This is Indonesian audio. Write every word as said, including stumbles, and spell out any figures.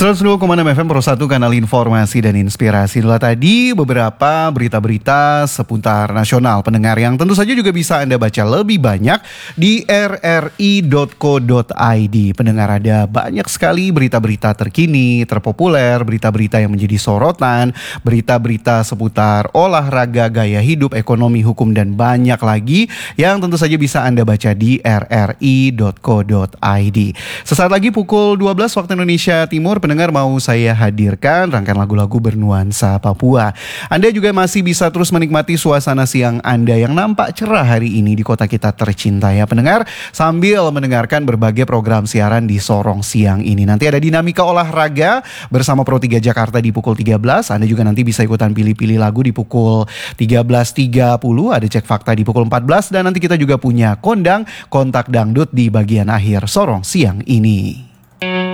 seratus dua koma enam F M Pro satu, kanal informasi dan inspirasi. Itulah tadi beberapa berita-berita seputar nasional pendengar yang tentu saja juga bisa Anda baca lebih banyak di r r i dot co dot i d. Pendengar, ada banyak sekali berita-berita terkini, terpopuler, berita-berita yang menjadi sorotan, berita-berita seputar olahraga, gaya hidup, ekonomi, hukum, dan banyak lagi yang tentu saja bisa Anda baca di r r i dot co dot i d. Sesaat lagi pukul dua belas waktu Indonesia Timur, pendengar, mau saya hadirkan rangkaian lagu-lagu bernuansa Papua. Anda juga masih bisa terus menikmati suasana siang Anda yang nampak cerah hari ini di kota kita tercinta ya pendengar, sambil mendengarkan berbagai program siaran di Sorong siang ini. Nanti ada dinamika olahraga bersama Pro tiga Jakarta di pukul tiga belas. Anda juga nanti bisa ikutan pilih-pilih lagu di pukul tiga belas tiga puluh. Ada cek fakta di pukul empat belas. Dan nanti kita juga punya kondang kontak dangdut di bagian akhir Sorong siang ini.